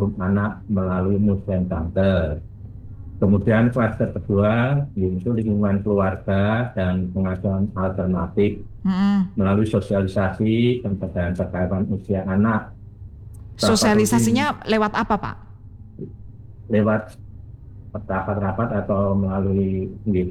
forum anak melalui Muslim Center. Kemudian klaster kedua yaitu lingkungan keluarga dan pengasuhan alternatif melalui sosialisasi pencegahan perkawinan usia anak. Sosialisasinya lewat apa, Pak? Lewat rapat-rapat atau melalui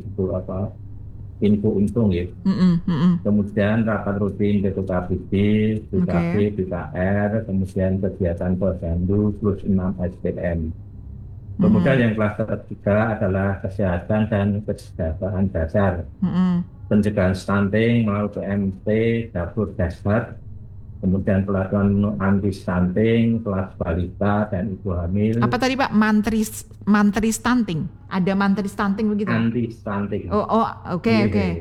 info ya. Kemudian rapat rutin BPKBD, BKB, BKR, kemudian kegiatan posyandu plus 6 SPM. Kemudian yang klaster ketiga adalah kesehatan dan kesejahteraan dasar. Pencegahan stunting melalui PMT, dapur dasar, kemudian pelatihan anti stunting, kelas balita dan ibu hamil. Apa tadi Pak? Mantri stunting? Ada mantri stunting begitu? Anti stunting. Oke.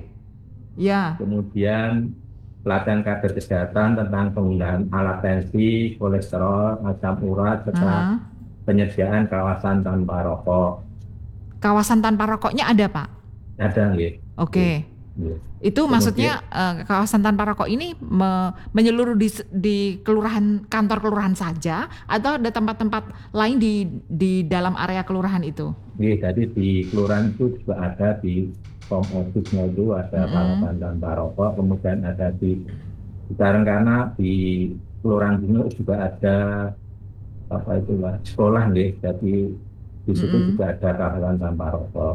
Ya. Kemudian pelatihan kader kesehatan tentang penggunaan alat tensi, kolesterol, asam urat, serta penyediaan kawasan tanpa rokok. Kawasan tanpa rokoknya ada Pak? Ada, nggih. Oke. Itu maksudnya kawasan tanpa rokok ini menyeluruh di kelurahan, kantor kelurahan saja, atau ada tempat-tempat lain di dalam area kelurahan itu? Iya, jadi di kelurahan itu juga ada, di form office-nya itu ada kawasan tanpa rokok, kemudian ada di Karangkana, di kelurahan ini juga ada sekolah nih, jadi di situ juga ada kawasan tanpa rokok.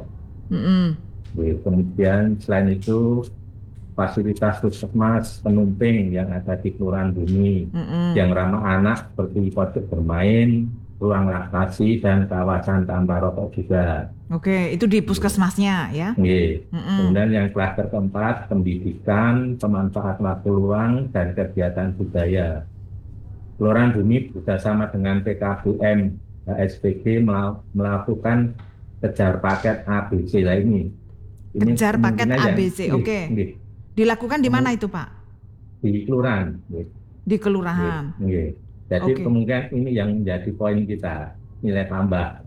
Kemudian selain itu fasilitas puskesmas penumping yang ada di Kelurahan Bumi yang ramah anak seperti pojok bermain, ruang laktasi dan kawasan tanpa rokok juga. Oke, itu di puskesmasnya ya. Kemudian yang klaster keempat, pendidikan, pemanfaatan waktu luang dan kegiatan budaya. Kelurahan Bumi bersama dengan PKBM HSPG melakukan kejar paket ABC ini. Kejar paket ABC, oke. Dilakukan di mana itu Pak? Di kelurahan. Di kelurahan. Jadi kemungkinan ini yang menjadi poin kita, nilai tambah.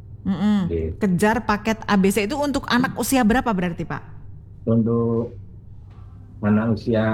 Kejar paket ABC itu untuk anak usia berapa berarti Pak? Untuk anak usia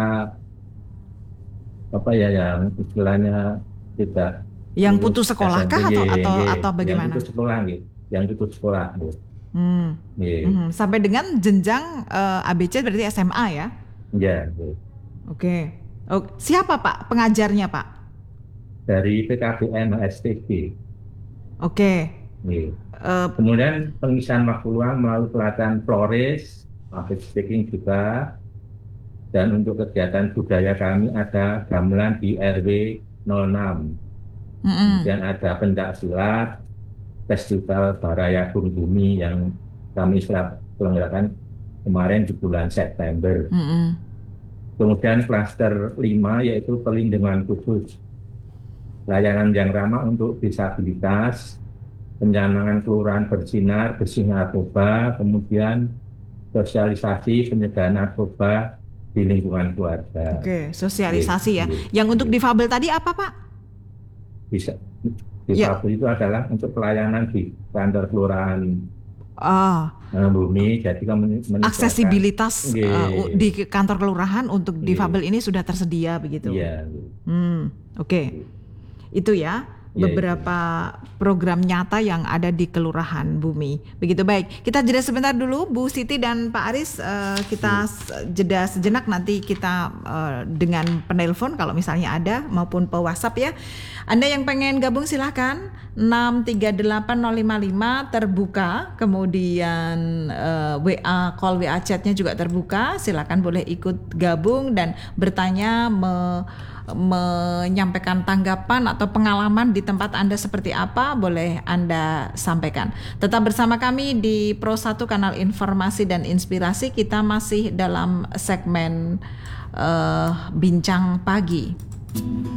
yang istilahnya tidak. Yang putus sekolah kah atau bagaimana? Yang putus sekolah. Sampai dengan jenjang ABC berarti SMA ya? Iya. Oke. Siapa Pak pengajarnya Pak? Dari PKBM HSPG. Oke. Kemudian pengisian waktu luang melalui pelatihan flores, public speaking juga. Dan untuk kegiatan budaya kami ada gamelan di RW 06. Kemudian ada pencak silat, Festival Baraya Bumi yang kami selenggarakan kemarin di bulan September. Kemudian klaster 5 yaitu perlindungan khusus, layanan yang ramah untuk disabilitas, pencanangan kelurahan bersinar, bersih narkoba, kemudian sosialisasi pencegahan narkoba di lingkungan keluarga. Oke, sosialisasi ya. Yang untuk difabel tadi apa Pak? Bisa. Difabel itu adalah untuk pelayanan di kantor kelurahan Bumi. Jadi aksesibilitas di kantor kelurahan untuk difabel ini sudah tersedia begitu. Iya. Oke. Itu ya. Beberapa program nyata yang ada di Kelurahan Bumi. Begitu, baik. Kita jeda sebentar dulu Bu Siti dan Pak Aris, kita jeda sejenak, nanti kita dengan penelpon kalau misalnya ada maupun pe WhatsApp ya. Anda yang pengen gabung silakan 6380555 terbuka, kemudian WA call, WA chatnya juga terbuka. Silakan boleh ikut gabung dan bertanya, menyampaikan tanggapan atau pengalaman di tempat Anda seperti apa, boleh Anda sampaikan. Tetap bersama kami di Pro 1 Kanal Informasi dan Inspirasi. Kita masih dalam segmen Bincang Pagi.